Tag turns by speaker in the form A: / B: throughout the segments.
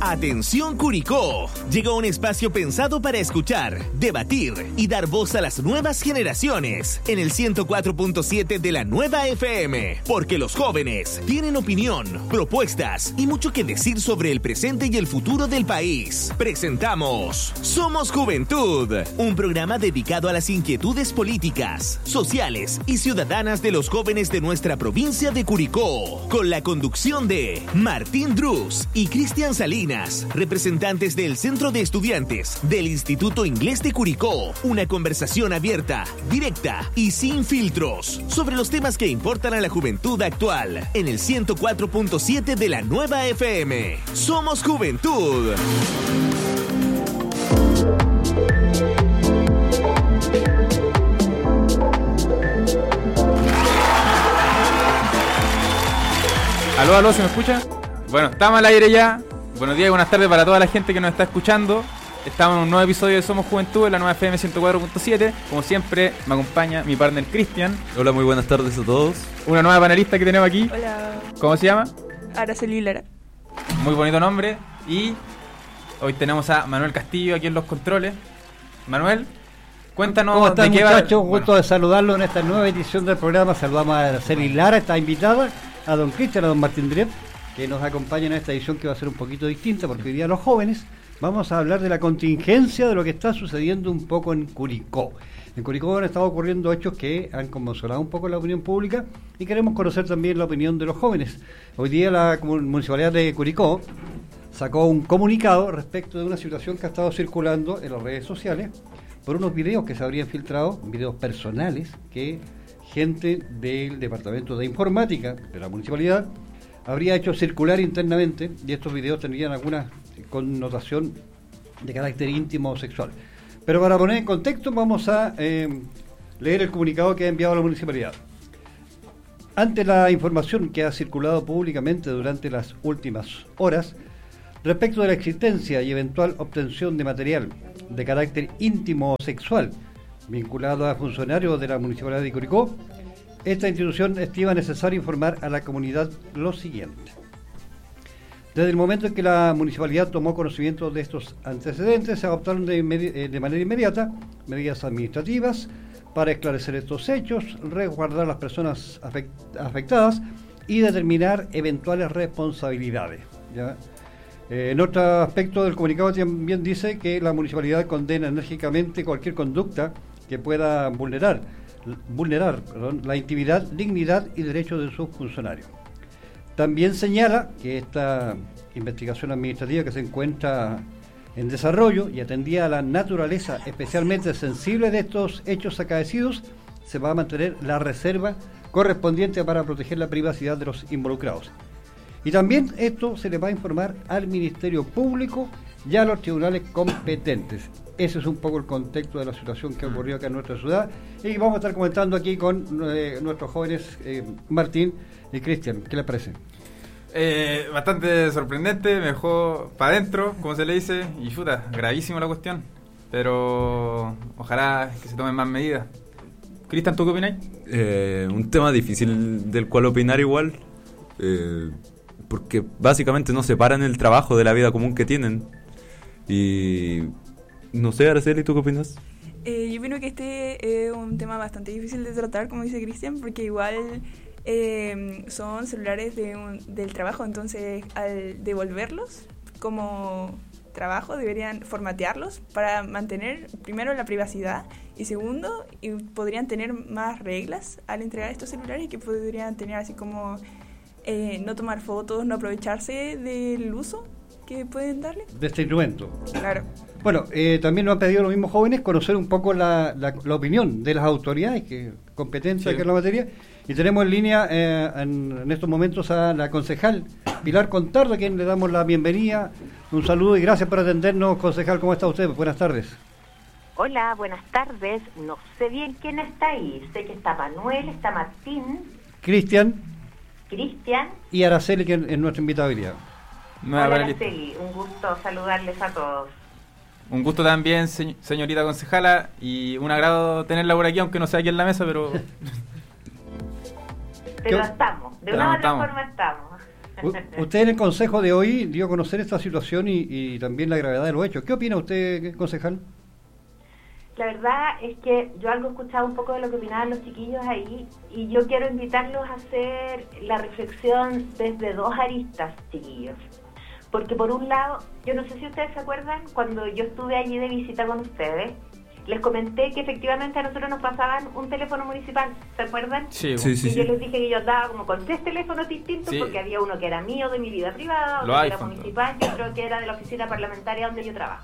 A: Atención Curicó, llegó un espacio pensado para escuchar, debatir y dar voz a las nuevas generaciones en el 104.7 de la nueva FM, porque los jóvenes tienen opinión, propuestas y mucho que decir sobre el presente y el futuro del país. Presentamos Somos Juventud, un programa dedicado a las inquietudes políticas, sociales y ciudadanas de los jóvenes de nuestra provincia de Curicó, con la conducción de Martín Drus y Cristian Salinas, representantes del Centro de Estudiantes del Instituto Inglés de Curicó. Una conversación abierta, directa y sin filtros sobre los temas que importan a la juventud actual en el 104.7 de la nueva FM. Somos Juventud.
B: Aló, ¿se me escucha? Bueno, estamos al aire ya. Buenos días y buenas tardes para toda la gente que nos está escuchando. Estamos en un nuevo episodio de Somos Juventud en la nueva FM 104.7. Como siempre, me acompaña mi partner Cristian.
C: Hola, muy buenas tardes a todos.
B: Una nueva panelista que tenemos aquí.
D: Hola.
B: ¿Cómo se llama?
D: Araceli Lara.
B: Muy bonito nombre. Y hoy tenemos a Manuel Castillo aquí en los controles. Manuel, cuéntanos.
E: ¿Cómo están,
B: de qué
E: muchachos?
B: va.
E: Gusto de saludarlo en esta nueva edición del programa. Saludamos a Araceli Lara, está invitada, a don Cristian, a don Martín Driep, que nos acompañan en esta edición que va a ser un poquito distinta, porque hoy día los jóvenes vamos a hablar de la contingencia de lo que está sucediendo un poco en Curicó. En Curicó han estado ocurriendo hechos que han conmocionado un poco la opinión pública y queremos conocer también la opinión de los jóvenes. Hoy día la Municipalidad de Curicó sacó un comunicado respecto de una situación que ha estado circulando en las redes sociales por unos videos que se habrían filtrado, videos personales que gente del Departamento de Informática de la Municipalidad habría hecho circular internamente, y estos videos tendrían alguna connotación de carácter íntimo o sexual. Pero para poner en contexto vamos a leer el comunicado que ha enviado la municipalidad. Ante la información que ha circulado públicamente durante las últimas horas respecto de la existencia y eventual obtención de material de carácter íntimo o sexual vinculado a funcionarios de la Municipalidad de Curicó, esta institución estima necesario informar a la comunidad lo siguiente. Desde el momento en que la municipalidad tomó conocimiento de estos antecedentes, se adoptaron de manera inmediata medidas administrativas para esclarecer estos hechos, resguardar a las personas afectadas y determinar eventuales responsabilidades. ¿Ya? En otro aspecto del comunicado también dice que la municipalidad condena enérgicamente cualquier conducta que pueda vulnerar la intimidad, dignidad y derechos de sus funcionarios. También señala que esta investigación administrativa que se encuentra en desarrollo y atendida a la naturaleza especialmente sensible de estos hechos acaecidos, se va a mantener la reserva correspondiente para proteger la privacidad de los involucrados. Y también esto se le va a informar al Ministerio Público y a los tribunales competentes. Ese es un poco el contexto de la situación que ha ocurrido acá en nuestra ciudad. Y vamos a estar comentando aquí con nuestros jóvenes Martín y Cristian. ¿Qué les parece?
B: Bastante sorprendente, me dejó para adentro, como se le dice, y chuta, gravísima la cuestión. Pero ojalá que se tomen más medidas. Cristian, ¿tú qué opinas?
C: Un tema difícil del cual opinar igual, porque básicamente no separan el trabajo de la vida común que tienen. Y no sé, Araceli, ¿tú qué opinas?
D: Yo opino que este es un tema bastante difícil de tratar, como dice Cristian, porque igual son celulares del trabajo, entonces al devolverlos como trabajo deberían formatearlos para mantener primero la privacidad y segundo, podrían tener más reglas al entregar estos celulares que podrían tener así como no tomar fotos, no aprovecharse del uso que pueden darle
E: de este instrumento.
D: Claro.
E: Bueno, también nos han pedido los mismos jóvenes conocer un poco la opinión de las autoridades competentes aquí en la materia. Y tenemos en línea en estos momentos a la concejal Pilar Contardo, a quien le damos la bienvenida. Un saludo y gracias por atendernos, concejal. ¿Cómo está usted? Buenas tardes.
F: Hola, buenas tardes. No sé bien quién está ahí. Sé que está Manuel, está Martín,
E: Cristian
F: y
E: Araceli, que es nuestra invitada hoy día.
F: Hola, Araceli. Un gusto saludarles a todos.
B: Un gusto también, señorita concejala, y un agrado tenerla por aquí, aunque no sea aquí en la mesa, pero...
F: Pero estamos, de una u otra forma estamos.
E: Usted en el consejo de hoy dio a conocer esta situación y también la gravedad de los hechos. ¿Qué opina usted, concejal?
F: La verdad es que yo algo escuchaba un poco de lo que opinaban los chiquillos ahí y yo quiero invitarlos a hacer la reflexión desde dos aristas, chiquillos. Porque por un lado, yo no sé si ustedes se acuerdan, cuando yo estuve allí de visita con ustedes, les comenté que efectivamente a nosotros nos pasaban un teléfono municipal, ¿se acuerdan?
B: Sí,
C: Sí, sí,
F: Y
C: sí.
F: yo les dije que yo andaba como con 3 teléfonos distintos,
B: Sí.
F: porque había uno que era mío, de mi vida privada, otro
B: Los
F: que era
B: iPhone,
F: municipal y otro que era de la oficina parlamentaria donde yo trabajo.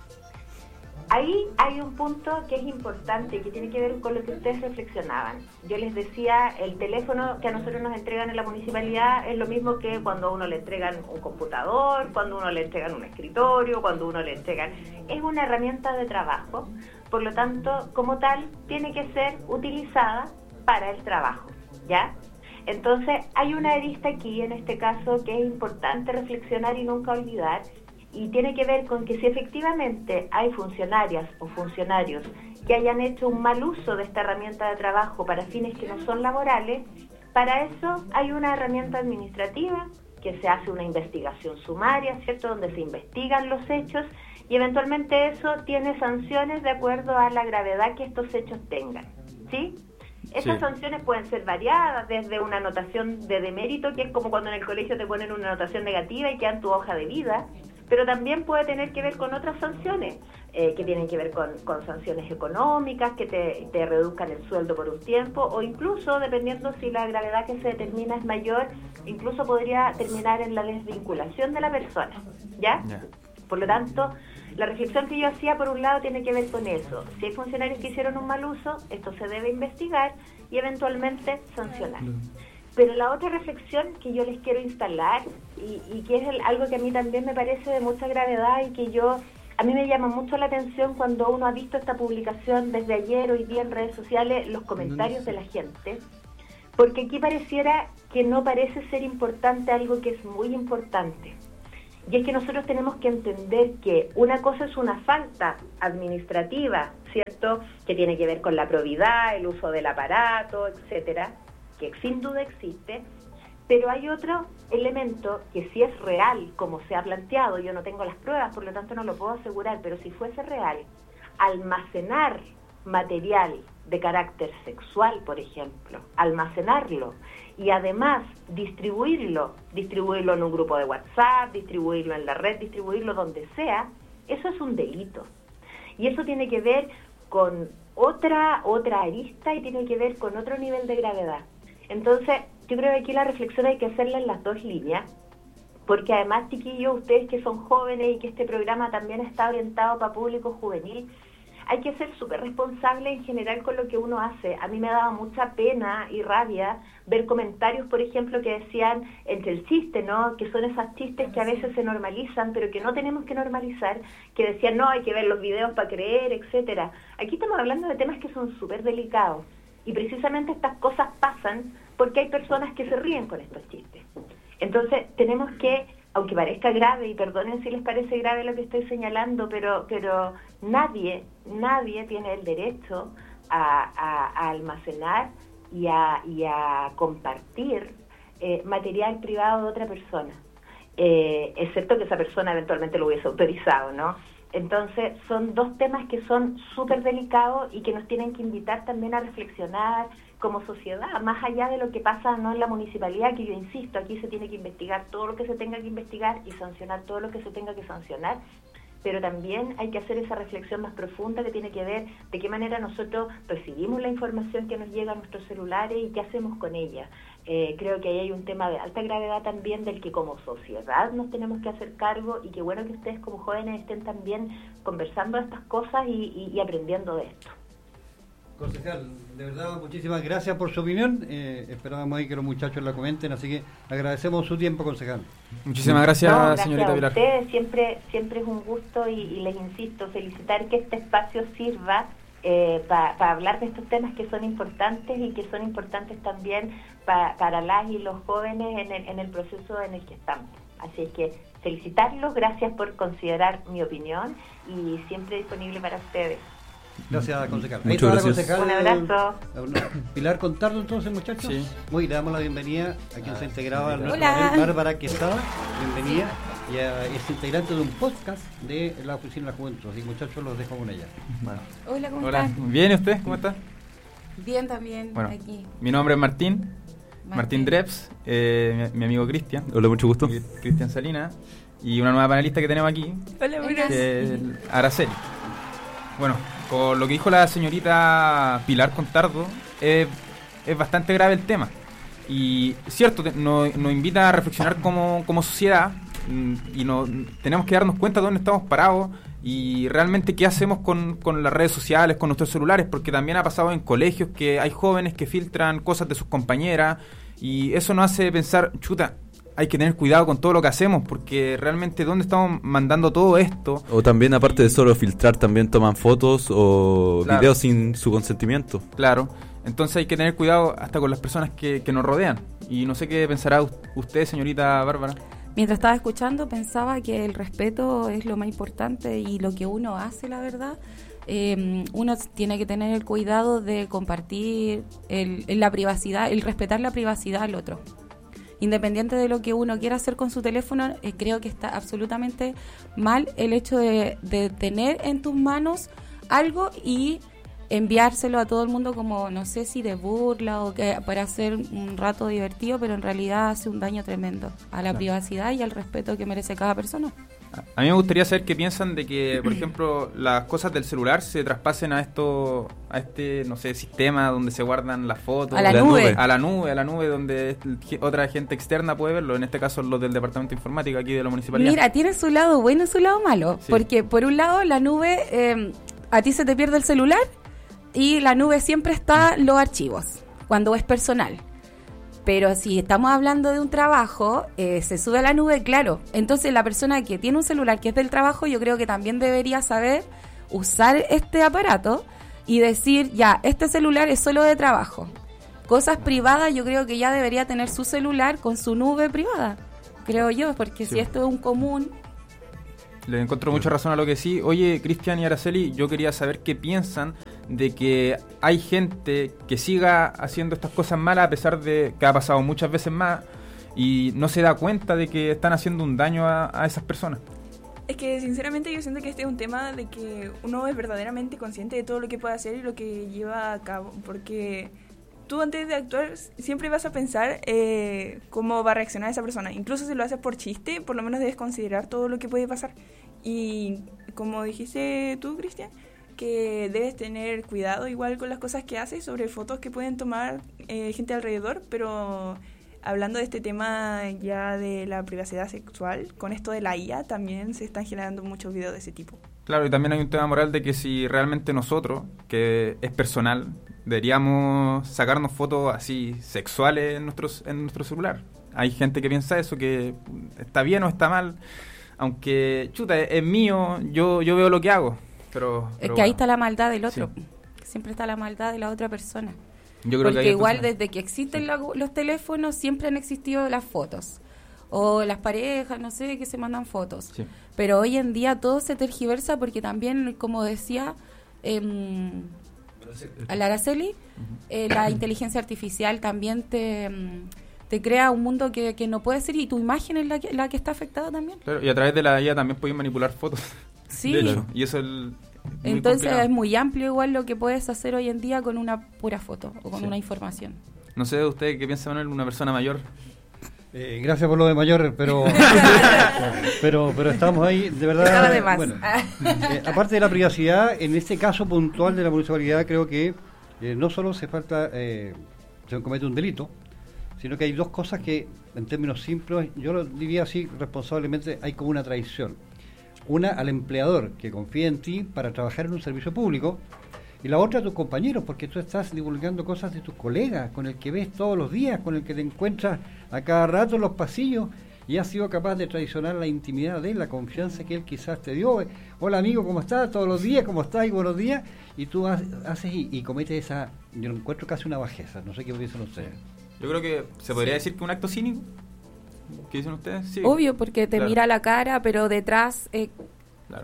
F: Ahí hay un punto que es importante y que tiene que ver con lo que ustedes reflexionaban. Yo les decía, el teléfono que a nosotros nos entregan en la municipalidad es lo mismo que cuando a uno le entregan un computador, cuando a uno le entregan un escritorio, cuando a uno le entregan... Es una herramienta de trabajo, por lo tanto, como tal, tiene que ser utilizada para el trabajo, ¿ya? Entonces, hay una arista aquí, en este caso, que es importante reflexionar y nunca olvidar, y tiene que ver con que si efectivamente hay funcionarias o funcionarios que hayan hecho un mal uso de esta herramienta de trabajo para fines que no son laborales, para eso hay una herramienta administrativa que se hace una investigación sumaria, ¿cierto?, donde se investigan los hechos y eventualmente eso tiene sanciones de acuerdo a la gravedad que estos hechos tengan, ¿sí? Esas
B: Sí.
F: sanciones pueden ser variadas, desde una anotación de demérito, que es como cuando en el colegio te ponen una anotación negativa y queda en tu hoja de vida, pero también puede tener que ver con otras sanciones, que tienen que ver con sanciones económicas, que te reduzcan el sueldo por un tiempo, o incluso, dependiendo si la gravedad que se determina es mayor, incluso podría terminar en la desvinculación de la persona, ¿ya?
B: Ya.
F: Por lo tanto, la reflexión que yo hacía, por un lado, tiene que ver con eso. Si hay funcionarios que hicieron un mal uso, esto se debe investigar y eventualmente sancionar. Pero la otra reflexión que yo les quiero instalar, y que es algo que a mí también me parece de mucha gravedad y que a mí me llama mucho la atención cuando uno ha visto esta publicación desde ayer, hoy día en redes sociales, los comentarios de la gente, porque aquí pareciera que no parece ser importante algo que es muy importante. Y es que nosotros tenemos que entender que una cosa es una falta administrativa, ¿cierto?, que tiene que ver con la probidad, el uso del aparato, etcétera, que sin duda existe, pero hay otro elemento que sí es real, como se ha planteado, yo no tengo las pruebas, por lo tanto no lo puedo asegurar, pero si fuese real, almacenar material de carácter sexual, por ejemplo, almacenarlo y además distribuirlo en un grupo de WhatsApp, distribuirlo en la red, distribuirlo donde sea, eso es un delito. Y eso tiene que ver con otra arista y tiene que ver con otro nivel de gravedad. Entonces, yo creo que aquí la reflexión hay que hacerla en las dos líneas, porque además, chiquillos, ustedes que son jóvenes y que este programa también está orientado para público juvenil, hay que ser súper responsable en general con lo que uno hace. A mí me daba mucha pena y rabia ver comentarios, por ejemplo, que decían entre el chiste, ¿no?, que son esos chistes que a veces se normalizan, pero que no tenemos que normalizar, que decían, no, hay que ver los videos para creer, etcétera. Aquí estamos hablando de temas que son súper delicados. Y precisamente estas cosas pasan porque hay personas que se ríen con estos chistes. Entonces tenemos que, aunque parezca grave, y perdonen si les parece grave lo que estoy señalando, pero nadie tiene el derecho a almacenar y a compartir material privado de otra persona, excepto que esa persona eventualmente lo hubiese autorizado, ¿no? Entonces, son dos temas que son súper delicados y que nos tienen que invitar también a reflexionar como sociedad, más allá de lo que pasa no en la municipalidad, que yo insisto, aquí se tiene que investigar todo lo que se tenga que investigar y sancionar todo lo que se tenga que sancionar, pero también hay que hacer esa reflexión más profunda que tiene que ver de qué manera nosotros recibimos la información que nos llega a nuestros celulares y qué hacemos con ella. Creo que ahí hay un tema de alta gravedad también del que como sociedad nos tenemos que hacer cargo y qué bueno que ustedes como jóvenes estén también conversando de estas cosas y aprendiendo de esto.
E: Concejal, de verdad, muchísimas gracias por su opinión. Esperábamos ahí que los muchachos la comenten, así que agradecemos su tiempo, concejal.
B: Muchísimas gracias,
F: No, gracias
B: señorita
F: a
B: Pilar.
F: ustedes, siempre es un gusto y les insisto, felicitar que este espacio sirva para hablar de estos temas que son importantes y que son importantes también para las y los jóvenes en el proceso en el que estamos. Así es que felicitarlos, gracias por considerar mi opinión y siempre disponible para ustedes.
E: Gracias, concejal.
C: Muchas
E: Ahí
C: gracias.
E: está la
F: Un abrazo.
E: Pilar Contardo, entonces, muchachos.
B: Sí.
E: Muy, le damos la bienvenida a quien se integraba al nuestro
G: Hola.
E: panel, Bárbara Quesada. Bienvenida. Y es integrante de un podcast de la Oficina de la Juventud. Así que, muchachos, los dejo con ella.
G: Hola, ¿cómo
B: Hola,
G: están?
B: ¿bien y usted? ¿Cómo está?
G: Bien también,
B: Bueno,
G: aquí.
B: mi nombre es Martín Dreps, mi amigo Cristian.
C: Hola, mucho gusto.
B: Cristian Salina. Y una nueva panelista que tenemos aquí,
D: Hola, buenas.
B: que es Araceli. Bueno, con lo que dijo la señorita Pilar Contardo, es bastante grave el tema. Y cierto, nos invita a reflexionar como sociedad y tenemos que darnos cuenta de dónde estamos parados y realmente qué hacemos con las redes sociales, con nuestros celulares, porque también ha pasado en colegios que hay jóvenes que filtran cosas de sus compañeras y eso nos hace pensar, chuta, hay que tener cuidado con todo lo que hacemos, porque realmente dónde estamos mandando todo esto.
C: O también, aparte de solo filtrar, también toman fotos o
B: Claro.
C: videos sin su consentimiento.
B: Claro, entonces hay que tener cuidado hasta con las personas que nos rodean. Y no sé qué pensará usted, señorita Bárbara.
G: Mientras estaba escuchando pensaba que el respeto es lo más importante y lo que uno hace, la verdad. Uno tiene que tener el cuidado de compartir la privacidad, el respetar la privacidad al otro. Independiente de lo que uno quiera hacer con su teléfono, creo que está absolutamente mal el hecho de tener en tus manos algo y enviárselo a todo el mundo como, no sé si de burla o que para hacer un rato divertido, pero en realidad hace un daño tremendo a la privacidad y al respeto que merece cada persona.
B: A mí me gustaría saber qué piensan de que, por ejemplo, las cosas del celular se traspasen a este, no sé, sistema donde se guardan las fotos.
G: A la nube.
B: A la nube donde otra gente externa puede verlo, en este caso los del Departamento de Informática aquí de la Municipalidad.
G: Mira, tiene su lado bueno y su lado malo,
B: Sí.
G: porque por un lado la nube, a ti se te pierde el celular y la nube siempre está los archivos, cuando es personal. Pero si estamos hablando de un trabajo, se sube a la nube, claro. Entonces la persona que tiene un celular que es del trabajo, yo creo que también debería saber usar este aparato y decir, ya, este celular es solo de trabajo. Cosas privadas, yo creo que ya debería tener su celular con su nube privada, creo yo, porque
B: Sí.
G: si esto es un común...
B: Le encuentro mucha razón a lo que sí. Oye, Cristian y Araceli, yo quería saber qué piensan de que hay gente que siga haciendo estas cosas malas a pesar de que ha pasado muchas veces más y no se da cuenta de que están haciendo un daño a esas personas.
D: Es que sinceramente yo siento que este es un tema de que uno es verdaderamente consciente de todo lo que puede hacer y lo que lleva a cabo, porque tú antes de actuar siempre vas a pensar cómo va a reaccionar esa persona. Incluso si lo haces por chiste, por lo menos debes considerar todo lo que puede pasar. Y como dijiste tú, Cristian, que debes tener cuidado igual con las cosas que haces sobre fotos que pueden tomar gente alrededor, pero hablando de este tema ya de la privacidad sexual, con esto de la IA también se están generando muchos videos de ese tipo.
B: Claro, y también hay un tema moral de que si realmente nosotros, que es personal, deberíamos sacarnos fotos así sexuales en nuestro celular. Hay gente que piensa eso, que está bien o está mal, aunque, chuta, es mío, yo veo lo que hago. Pero
G: Es que
B: bueno,
G: ahí está la maldad del otro.
B: Sí.
G: Siempre está la maldad de la otra persona.
B: yo creo que
G: Porque
B: hay
G: igual
B: personas-
G: desde que existen los teléfonos siempre han existido las fotos. O las parejas, no sé, que se mandan fotos.
B: Sí.
G: Pero hoy en día todo se tergiversa porque también, como decía a la Araceli, la inteligencia artificial también te crea un mundo que no puede ser y tu imagen es la que está afectada también.
B: Claro, y a través de la IA también pueden manipular fotos.
G: Sí.
B: De hecho, y eso es muy
G: Entonces
B: complicado.
G: es muy amplio igual lo que puedes hacer hoy en día con una pura foto o con
B: Sí.
G: una información.
B: No sé usted qué piensa, Manuel, una persona mayor.
E: Gracias por lo de mayor, pero pero estamos ahí, de verdad.
G: Estaba de más.
E: Bueno, aparte de la privacidad, en este caso puntual de la municipalidad, creo que no solo se comete un delito, sino que hay dos cosas que, en términos simples, yo lo diría así responsablemente, hay como una traición. Una al empleador que confía en ti para trabajar en un servicio público, y la otra a tus compañeros, porque tú estás divulgando cosas de tus colegas, con el que ves todos los días, con el que te encuentras a cada rato en los pasillos, y has sido capaz de traicionar la intimidad de él, la confianza que él quizás te dio. Hola amigo, ¿cómo estás? Todos los días, ¿cómo estás? Y buenos días. Y tú haces y cometes esa, yo lo encuentro casi una bajeza, no sé qué piensan ustedes.
B: Yo creo que se podría decir que un acto cínico. ¿Qué dicen ustedes? Sí.
G: Obvio, porque te
B: Claro.
G: mira la cara, pero detrás...
B: Claro.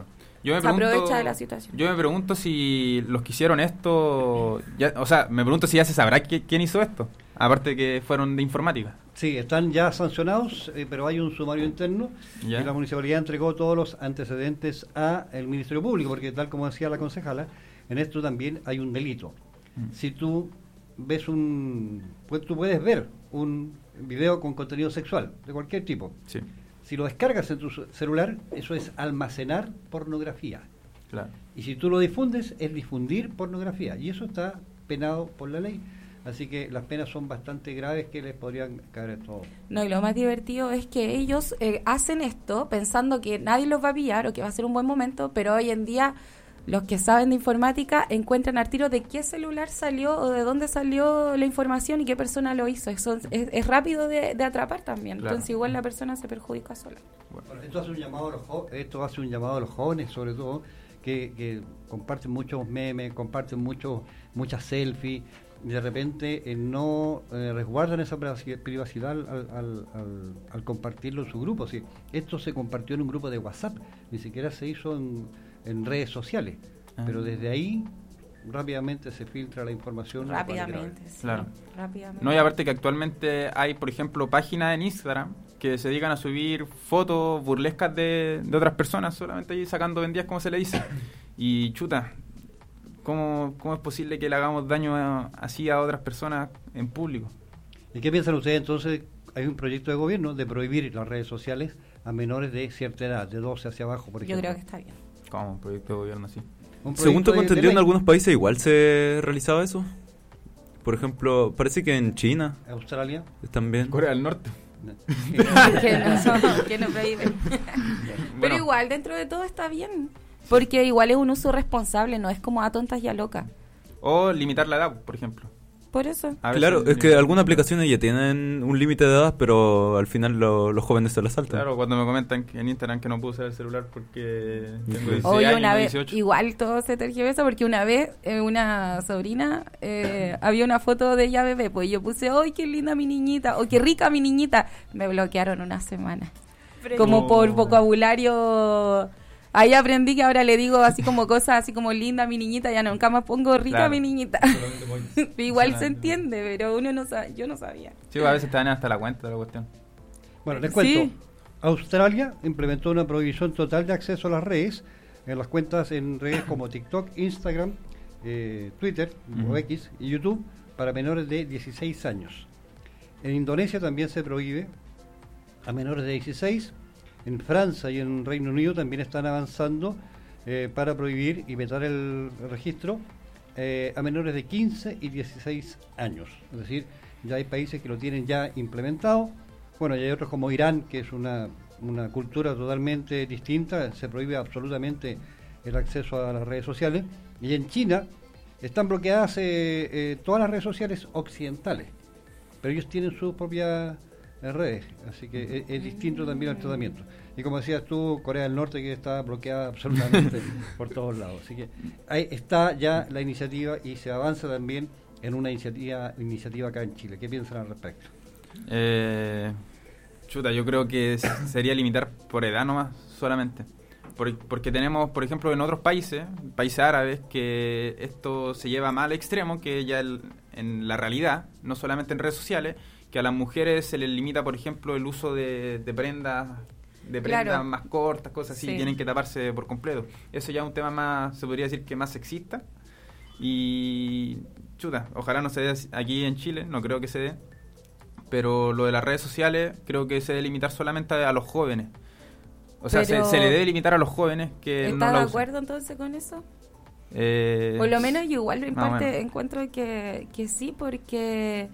G: se aprovecha de la situación.
B: Yo me pregunto si los que hicieron esto, me pregunto si ya se sabrá quién hizo esto, aparte de que fueron de informática.
E: Sí, están ya sancionados, pero hay un sumario interno
B: ¿Ya?
E: y la municipalidad entregó todos los antecedentes al Ministerio Público, porque tal como decía la concejala, en esto también hay un delito. Si tú ves tú puedes ver un video con contenido sexual, de cualquier tipo.
B: Sí,
E: Si lo descargas en tu celular, eso es almacenar pornografía.
B: claro.
E: Y si tú lo difundes, es difundir pornografía. Y eso está penado por la ley. Así que las penas son bastante graves que les podrían caer a todos.
G: No, y lo más divertido es que ellos hacen esto pensando que nadie los va a pillar o que va a ser un buen momento, pero hoy en día los que saben de informática encuentran al tiro de qué celular salió o de dónde salió la información y qué persona lo hizo. Eso es rápido de atrapar también.
B: Claro.
G: Entonces igual la persona se perjudica sola.
E: Bueno, esto hace un llamado a los jóvenes, sobre todo, que comparten muchos memes, comparten muchas selfies, y de repente no resguardan esa privacidad al compartirlo en su grupo. ¿Sí? Esto se compartió en un grupo de WhatsApp, ni siquiera se hizo en redes sociales, pero desde ahí rápidamente se filtra la información.
G: Rápidamente, sí.
B: Claro.
G: Rápidamente.
B: No, y aparte que actualmente hay, por ejemplo, páginas en Instagram que se dedican a subir fotos burlescas de otras personas, solamente ahí sacando vendías, como se le dice. Y chuta, ¿cómo es posible que le hagamos daño así a otras personas en público?
E: ¿Y qué piensan ustedes entonces? Hay un proyecto de gobierno de prohibir las redes sociales a menores de cierta edad, de 12 hacia abajo, por ejemplo.
G: Yo creo que está bien.
B: ¿Cómo? ¿Un proyecto de gobierno así?
C: Según tengo entendido, en
E: ley.
C: algunos países igual se realizaba eso. Por ejemplo, parece que en China
E: Australia.
C: también.
B: Corea del Norte.
G: que no prohíben. Pero
B: Bueno.
G: igual, dentro de todo está bien. Porque igual es un uso responsable, no es como a tontas y a locas.
B: O limitar la edad, por ejemplo.
G: Por eso.
B: A veces
C: Claro, es que
B: limitar-
C: algunas aplicaciones ya tienen un límite de edad, pero al final los jóvenes se la saltan.
B: Claro, cuando me comentan que en Instagram que no puedo usar el celular porque tengo 16
G: Oye,
B: años,
G: una
B: no
G: vez,
B: 18.
G: igual todo se tergiversa porque una vez una sobrina había una foto de ella bebé, pues yo puse, ¡ay, qué linda mi niñita! ¡O qué rica mi niñita! Me bloquearon una semana.
D: Pero
G: Como
B: No.
G: por vocabulario. Ahí aprendí que ahora le digo así como cosas así como linda mi niñita, ya nunca más pongo rica
B: Claro.
G: mi niñita. Igual se entiende, pero uno no sabe, yo no sabía.
B: Sí, a veces te dan hasta la cuenta de la cuestión.
E: Bueno, les cuento.
G: Sí.
E: Australia implementó una prohibición total de acceso a las redes, en las cuentas en redes como TikTok, Instagram, Twitter, o X y YouTube, para menores de 16 años. En Indonesia también se prohíbe a menores de 16. En Francia y en Reino Unido también están avanzando para prohibir y vetar el registro a menores de 15 y 16 años. Es decir, ya hay países que lo tienen ya implementado. Bueno, y hay otros como Irán, que es una cultura totalmente distinta, se prohíbe absolutamente el acceso a las redes sociales. Y en China están bloqueadas todas las redes sociales occidentales, pero ellos tienen sus propias redes, así que es distinto también el tratamiento. Y como decías tú, Corea del Norte, que está bloqueada absolutamente por todos lados. Así que ahí está ya la iniciativa y se avanza también en una iniciativa acá en Chile. ¿Qué piensan al respecto?
B: Chuta, yo creo que sería limitar por edad nomás, solamente. Porque tenemos, por ejemplo, en otros países árabes, que esto se lleva más al extremo, que ya en la realidad, no solamente en redes sociales, que a las mujeres se les limita, por ejemplo, el uso de prendas
G: Claro.
B: más cortas, cosas así,
G: Sí.
B: tienen que taparse por completo. Eso ya es un tema más, se podría decir que más sexista. Y chuta, ojalá no se dé aquí en Chile, no creo que se dé. Pero lo de las redes sociales creo que se debe limitar solamente a los jóvenes. O sea,
G: Pero-
B: se le debe limitar a los jóvenes que no
G: ¿Estás
B: la
G: de
B: usen.
G: acuerdo entonces con eso?
B: Eh,
G: Por lo menos yo igual en
B: más o
G: parte
B: menos.
G: encuentro que sí, porque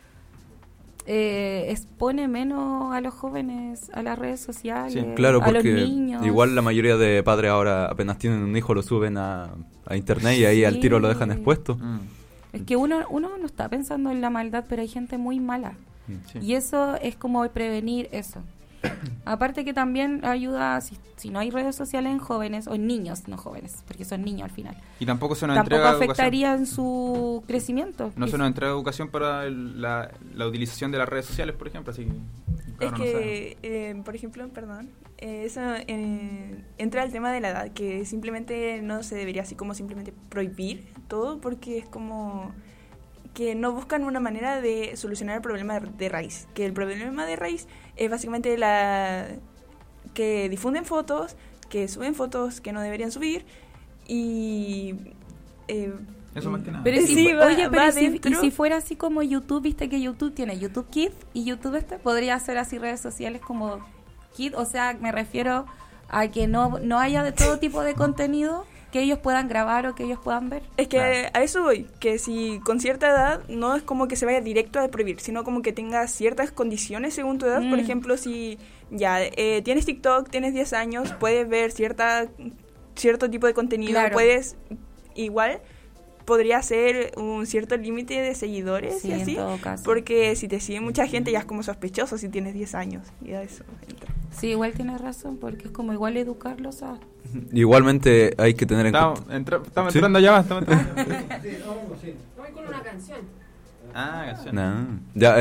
G: expone menos a los jóvenes a las redes sociales,
C: Sí, claro,
G: a los
C: porque
G: niños.
C: igual la mayoría de padres ahora apenas tienen un hijo lo suben a internet y ahí al tiro lo dejan
G: Sí.
C: expuesto.
G: Es que uno no está pensando en la maldad, pero hay gente muy mala.
B: Sí.
G: Y eso es como prevenir eso. Aparte que también ayuda, si no hay redes sociales en jóvenes, o en niños, no jóvenes, porque son niños al final.
B: Y tampoco se nos
G: Tampoco
B: entrega educación.
G: afectaría en su crecimiento.
B: No se nos entrega educación para la utilización de las redes sociales, por ejemplo, así que
D: Es
B: claro, no sabe.
D: que, por ejemplo, perdón, Eso entra el tema de la edad, que simplemente no se debería así como simplemente prohibir todo, porque es como que no buscan una manera de solucionar el problema de raíz. Que el problema de raíz es básicamente que difunden fotos, que suben fotos que no deberían subir y...
B: Eso más que nada.
G: Pero si,
D: Sí,
G: oye,
D: va
G: pero
D: dentro.
G: y si fuera así como YouTube, viste que YouTube tiene YouTube Kids y YouTube podría ser así redes sociales como Kids, o sea, me refiero a que no haya de todo tipo de contenido que ellos puedan grabar o que ellos puedan ver.
D: Es que
B: Claro.
D: a eso voy, que si con cierta edad no es como que se vaya directo a prohibir, sino como que tenga ciertas condiciones según tu edad. Por ejemplo, si ya tienes TikTok, tienes 10 años, puedes ver cierto tipo de contenido,
G: Claro.
D: puedes igual podría ser un cierto límite de seguidores
G: Sí,
D: y
G: en
D: así,
G: todo caso.
D: porque si te sigue mucha gente ya es como sospechoso si tienes 10 años y a eso entra.
G: Sí, igual tienes razón, porque es como igual educarlos a...
C: Igualmente hay que tener en
B: Estamos,
C: cuenta.
B: estamos
C: ¿Sí?
B: entrando ya, estamos entrando.
H: Voy con una canción.
B: Ah, canción.
C: No. Ya,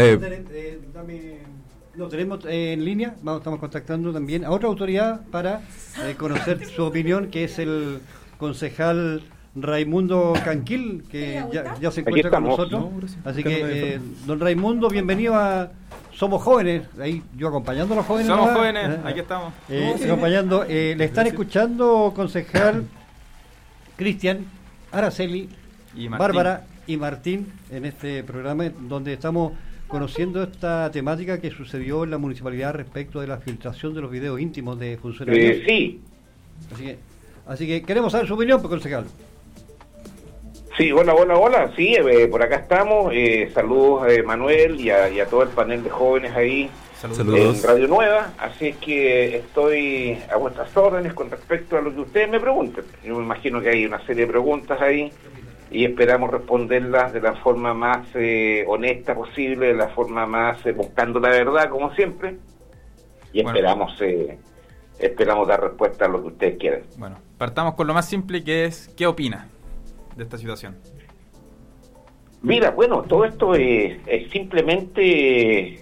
E: Lo tenemos en línea, estamos contactando también a otra autoridad para conocer su opinión, que es el concejal Raimundo Canquil, que ya se encuentra con nosotros. Así que, don Raimundo, bienvenido a Somos Jóvenes, ahí yo acompañando a los jóvenes.
B: Somos
E: ¿no?
B: jóvenes, aquí estamos.
E: Acompañando, le están escuchando, concejal Cristian, Araceli,
B: Y Martín.
E: Bárbara y Martín en este programa donde estamos conociendo esta temática que sucedió en la municipalidad respecto de la filtración de los videos íntimos de funcionarios.
I: Sí,
E: Así que queremos saber su opinión, pues, concejal.
I: sí, hola, sí, por acá estamos, saludos a Manuel y a todo el panel de jóvenes ahí
C: Saludos.
I: en Radio Nueva, así es que estoy a vuestras órdenes con respecto a lo que ustedes me pregunten. Yo me imagino que hay una serie de preguntas ahí y esperamos responderlas de la forma más honesta posible, de la forma más buscando la verdad, como siempre, y
B: Bueno.
I: esperamos dar respuesta a lo que ustedes quieran.
B: Bueno, partamos con lo más simple, que es ¿qué opina de esta situación?
I: Mira, bueno, todo esto es simplemente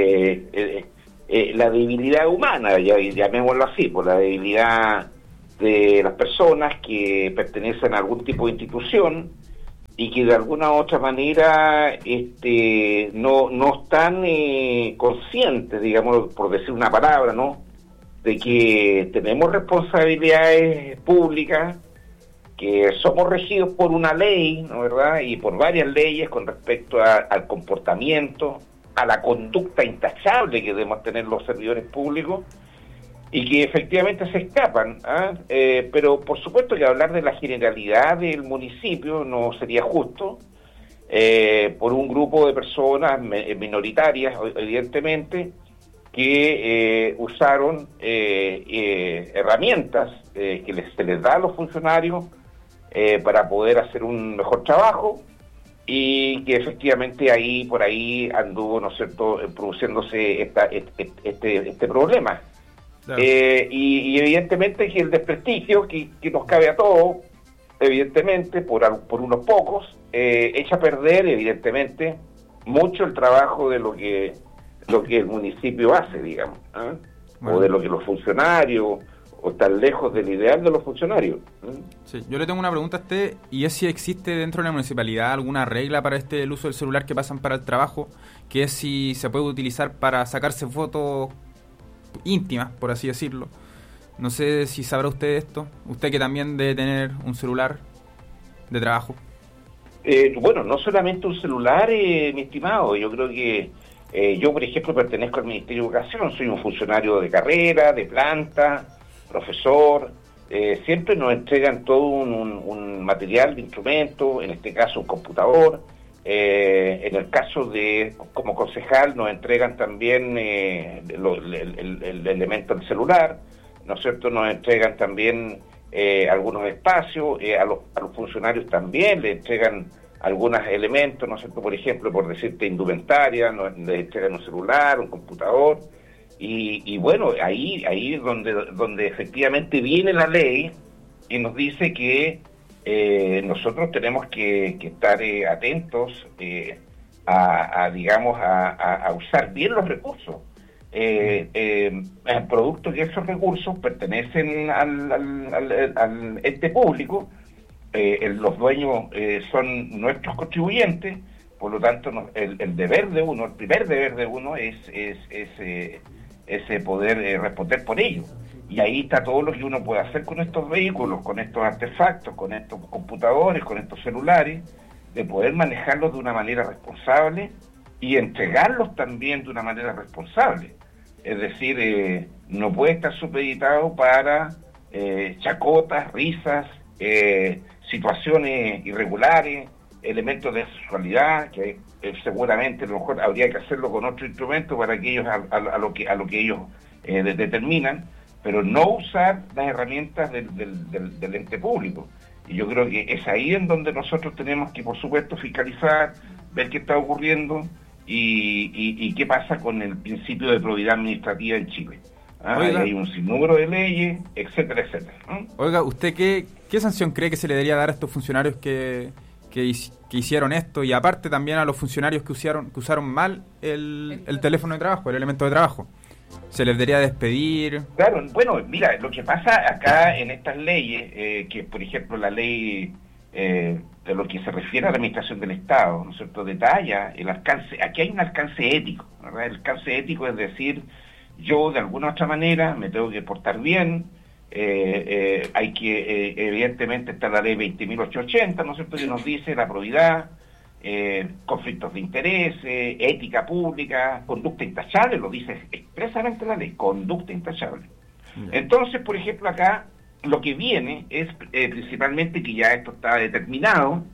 I: la debilidad humana, llamémoslo así, por la debilidad de las personas que pertenecen a algún tipo de institución y que de alguna u otra manera no están conscientes, digamos, por decir una palabra, ¿no?, de que tenemos responsabilidades públicas, que somos regidos por una ley, ¿no, verdad?, y por varias leyes con respecto al comportamiento, a la conducta intachable que debemos tener los servidores públicos, y que efectivamente se escapan, pero por supuesto que hablar de la generalidad del municipio no sería justo, por un grupo de personas minoritarias, evidentemente, que usaron herramientas que se les da a los funcionarios para poder hacer un mejor trabajo, y que efectivamente por ahí anduvo, ¿no es cierto?, produciéndose este problema.
B: Claro.
I: Y evidentemente que el desprestigio que nos cabe a todos, evidentemente, por unos pocos, echa a perder, evidentemente, mucho el trabajo de lo que el municipio hace, digamos,
B: Bueno.
I: o de lo que los funcionarios, o tan lejos del ideal de los funcionarios.
B: Sí, yo le tengo una pregunta a usted, y es si existe dentro de la municipalidad alguna regla para el uso del celular que pasan para el trabajo, que es si se puede utilizar para sacarse fotos íntimas, por así decirlo. No sé si sabrá usted esto, usted que también debe tener un celular de trabajo.
I: Bueno, no solamente un celular, mi estimado, yo creo que yo, por ejemplo, pertenezco al Ministerio de Educación, soy un funcionario de carrera, de planta, profesor, siempre nos entregan todo un material de instrumento, en este caso un computador, en el caso de, como concejal, nos entregan también el elemento del celular, ¿no es cierto?, nos entregan también algunos espacios, a los funcionarios también le entregan algunos elementos, ¿no es cierto?, por ejemplo, por decirte indumentaria, le entregan un celular, un computador, y bueno, ahí donde efectivamente viene la ley y nos dice que nosotros tenemos que estar atentos a usar bien los recursos. producto que esos recursos pertenecen al ente público, los dueños son nuestros contribuyentes, por lo tanto el deber de uno, el primer deber de uno es poder responder por ello. Y ahí está todo lo que uno puede hacer con estos vehículos, con estos artefactos, con estos computadores, con estos celulares, de poder manejarlos de una manera responsable y entregarlos también de una manera responsable. Es decir, no puede estar supeditado para chacotas, risas, situaciones irregulares, elementos de sexualidad, que seguramente a lo mejor habría que hacerlo con otro instrumento para que ellos, a lo que ellos determinan, pero no usar las herramientas del ente público. Y yo creo que es ahí en donde nosotros tenemos que, por supuesto, fiscalizar, ver qué está ocurriendo y qué pasa con el principio de probidad administrativa en Chile. Hay un sinnúmero de leyes, etcétera, etcétera.
B: Oiga, ¿usted qué sanción cree que se le debería dar a estos funcionarios que hicieron esto, y aparte también a los funcionarios que usaron mal el teléfono de trabajo, el elemento de trabajo? ¿Se les debería despedir?
I: Claro, bueno, mira, lo que pasa acá en estas leyes, que por ejemplo la ley de lo que se refiere a la administración del Estado, ¿no es cierto?, detalla el alcance. Aquí hay un alcance ético, ¿verdad? El alcance ético es decir, yo de alguna u otra manera me tengo que portar bien. Hay que, evidentemente, está la ley 20.880, ¿no es cierto?, que nos dice la probidad, conflictos de interés, ética pública, conducta intachable, lo dice expresamente la ley, conducta intachable. Entonces, por ejemplo, acá lo que viene es principalmente que ya esto está determinado,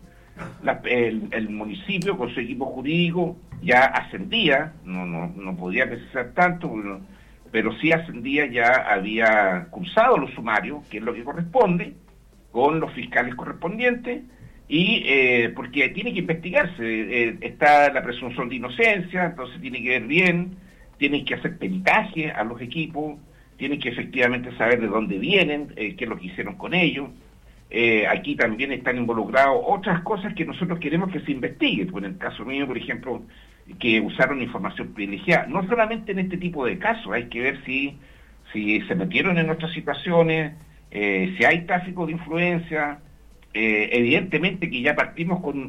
I: el municipio con su equipo jurídico ya ascendía, no podía precisar tanto, pero sí ascendía, ya había cursado los sumarios, que es lo que corresponde, con los fiscales correspondientes, y porque tiene que investigarse, está la presunción de inocencia, entonces tiene que ver bien, tienen que hacer peritaje a los equipos, tienen que efectivamente saber de dónde vienen, qué es lo que hicieron con ellos. Aquí también están involucrados otras cosas que nosotros queremos que se investigue, pues en el caso mío, por ejemplo, que usaron información privilegiada, no solamente en este tipo de casos, hay que ver si se metieron en otras situaciones, si hay tráfico de influencia. Evidentemente que ya partimos con